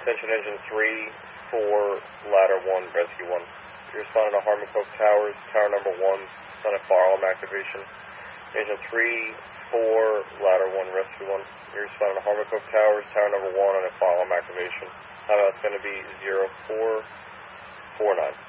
Attention engine 3, 4, ladder 1, rescue 1. You're responding to Harmon Cove Towers, tower number 1, on a fire alarm activation. Engine 3, 4, ladder 1, rescue 1. You're responding to Harmon Cove Towers, tower number 1, on a fire alarm activation. It's going to be 0449.